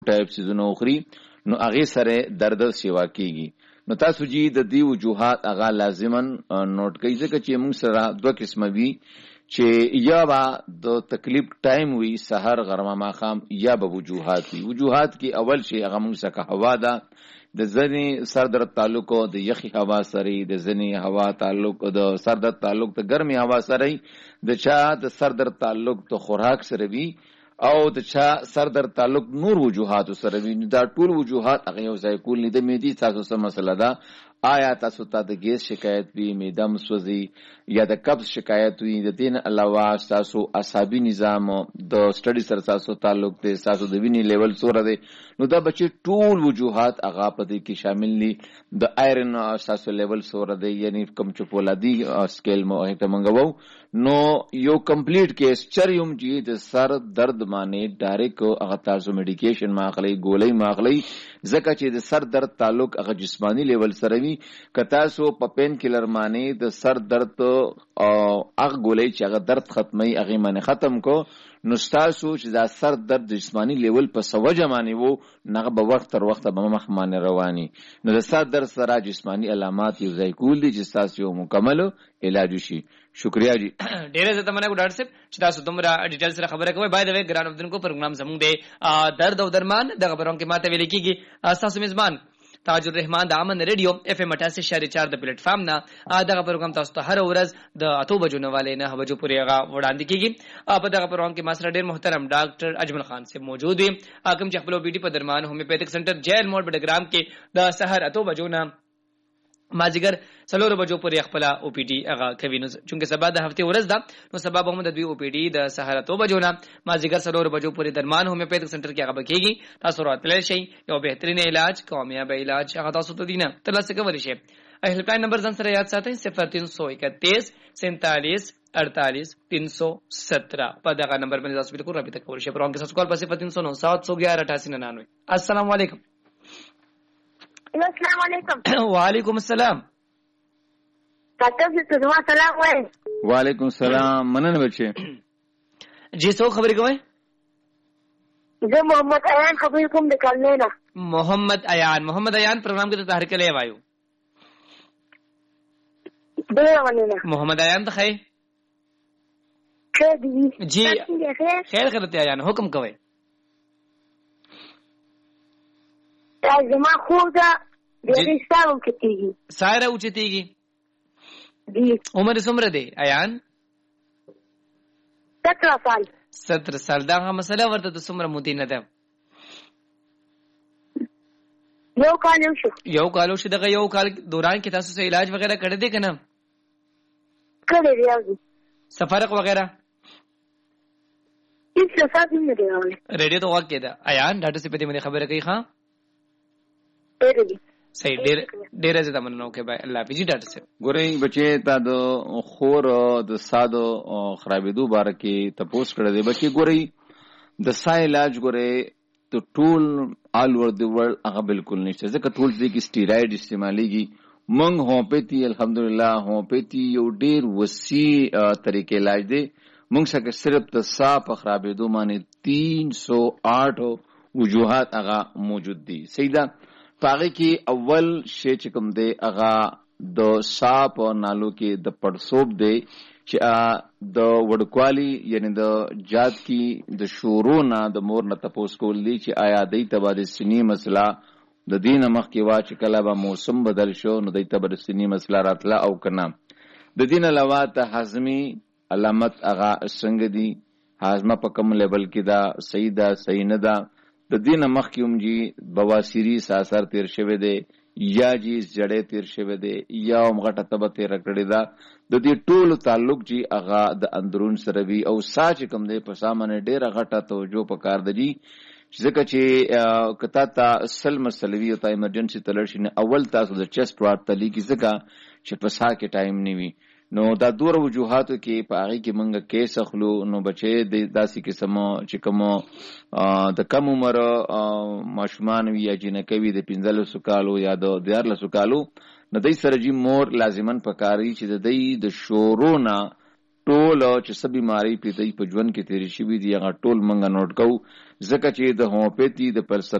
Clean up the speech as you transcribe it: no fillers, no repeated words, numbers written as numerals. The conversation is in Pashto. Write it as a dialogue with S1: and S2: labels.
S1: ټایپ سيزونه خوري نو هغه سره درد سیوا کیږي. نو تاسو جی د دې وجوهات هغه لازما نوٹ کړئ ځکه چې موږ سره دوه قسمه وي چې یا با د تکلیف ټایم وي سحر غرمه ماخام یا به وجوهات وي. وجوهات کې اول شي هغه موږ څخه هوا ده د ځنې سر درد تعلق د یخي هوا سره د ځنې هوا تعلق د سر درد تعلق د ګرمي هوا سره د چا د سر درد تعلق د خوراک سره وي او د چا سر درد تعلق نور وجوهات سره وي. دا ټول وجوهات هغه یو ځای کول نه د میدي تاسو سره مسله ده. آیا تاسو ته د ګیس شکایت وي معده مسوځي یا د قبض شکایت وي د دین علاوه تاسو اعصابي نظام د سټډي سره تاسو تعلق دی تاسو د وینې لیول سره دی نو دا بچي ټول وجوهات هغه په دې کې شامل دي. د آیرن تاسو لیول سره دی یعنی کم چپولادي سکیل مو هیته منغوو نو یو کمپلیټ کیس چریوم جی د سر درد باندې ډایرک هغه تاسو میډیکیشن ماخلي ګولۍ ماخلي ځکه چې د سر درد تعلق هغه جسمانی لیول سره وي که تاسو په پین کیلر باندې د سر درد او هغه ګولۍ چې هغه درد ختمي هغه باندې ختم کو نو تاسو چې دا سر درد جسمانی لیول په سوجه باندې وو نه به وخت تر وخت به مخ باندې رواني نو د سر درد سره جسمانی علامات یو ځای کول دي چې تاسو یو مکمل علاج شي. شکریہ جی.
S2: ډیره زه تمنه کو ډاکټر صاحب چې تاسو دومره ډیټیل سره خبره کوي. بای د وی ګران وختونکو پروګرام زموږ دی درد او درمان د خبرونو کې ماته ویل کیږي. تاسو میزبان تاج الرحمن د امن ریډیو اف ام 88.4 د پلیټ فارم نه دغه پروګرام تاسو ته هر ورځ د 8 بجو نه والے 9 بجو پورې هغه وړاندې کیږي. په دغه پروګرام کې ماسره ډیر محترم ډاکټر اجمل خان صاحب موجود دي کوم چې خپل بي ډي په درمان هومیوپیتھک سنټر جیل موډ بډګرام کې د سحر 8 بجو نه مازیګر 4 بجو پورې خپل او پی ډي هغه کوي. نو چونکه سبا د هفته ورځ ده نو سبا به هم د دوی او پی ډي د سحر 8 بجو نه مازیګر 4 بجو پورې درمان هومیوپیتھک سنټر کې هغه بکیږي. تاسو راتللی شئ یو بهترین علاج کامیاب علاج هغه تاسو ته دینه ترلاسه کولی شئ. هیلپ لاین نمبر ځان سره یاد ساتئ 0331 47 48 317 په دغه نمبر باندې تاسو بالکل رابطه کولی شئ. پروګرام کې تاسو کال په 0309 711 8899. السلام علیکم.
S3: السلام علیکم.
S2: وعلیکم السلام.
S3: ډاکټر صاحب سلام وای.
S1: وعلیکم السلام. مننه بچي.
S2: جی څو خبرې کوئ؟
S3: زه محمد ایان خبرې کوم د کلنه.
S2: محمد ایان پروګرام کې ته تحریک لې وایو. محمد ایان ته خیر.
S3: خیر دی.
S2: جی خیر خیرته ایان حکم کوئ.
S3: زما خو دا د رښتاو کېږي.
S2: سایره اوچتیږي.
S3: دی.
S2: عمر څومره دی ایان؟
S3: 17 سال.
S2: 17 سال. دا مسله ورته د څومره مودې نه ده؟
S3: یو کال شو. دغه یو کال دوران کې تاسو سره علاج وغیرہ کړی دی کنه؟ کړی دی.
S2: سفارق وغیرہ
S3: هیڅ څه نه دی.
S2: ریډیو ته واک کېده ایان ډاکټر صاحب دې باندې خبره کوي. ها صحیح. ډیر زیاته مننه کوي بای الله حافظ. ډاکټر صاحب
S1: ګورئ بچي تا د خور د سادو خرابېدو باره کې تپوس کړی دی. بچي ګورئ د سا علاج ګورئ د ټول آل ور دی ورلد هغه بالکل نشته ځکه ټول ځای کې سټیراید استعمالېږي. موږ هومیوپیتي الحمدلله هومیوپیتي یو ډیر وسیع طریقې علاج دی. موږ څخه صرف د سا په خرابېدو باندې 308 وجوهات هغه موجود دي. سیدا پاغه کې اول شی چې کوم دی هغه د ساپ نالو کې د پړسوب دی چې د وډکوالی یعنی د جات کې د شورونه د مور نه تپوس کول دي چې آیا د تبادل سنی مسله د دینه مخ کې وا چې کله به موسم بدل شو نو د تبادل سنی مسله راتله او کنه. د دین علاوه ته هضمي علامت هغه څنګه دي هاضمه په کوم لیول کې دا صحیح ده صحیح نه ده. د دینه مخ کې هم جی بواسيري ساسر تیر شوه دی یا جی جړې تیر شوه دی یا مغټه تبه تیر کړی دا. د دې ټولو تعلق جی هغه د اندرون سره وی او ساج کوم دی په سامنے ډیره غټه توجه پکار دی ځکه چې کتا تا اصل مسلوي او تا ایمرجنسي تلرشنه اول تاسو د چست وارت تلی کی ځکه چې په سا کې ټایم نیوي نو دا دور وجوهاتو کې په هغه کې منګه کیس اخلو نو بچي د داسې قسم چې کوم د کم عمر ماشومان وی یا جنکه وی د 15 کالو یا د 14 کالو نو دای سره جی مور لازمن پکاري چې د دې د شورونا ټول چې څه بیماری په ژوند کې تیری شوي دي هغه ټول موږ نوٹ کوو ځکه چې د هومیوپیتي د فلسفې